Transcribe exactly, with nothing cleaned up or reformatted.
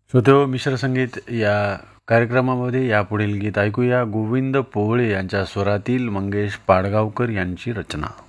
श्रोतेहो, मिश्र संगीत या कार्यक्रमामध्ये यापुढील गीत ऐकूया. गोविंद पोवळे यांच्या स्वरातील मंगेश पाडगावकर यांची रचना.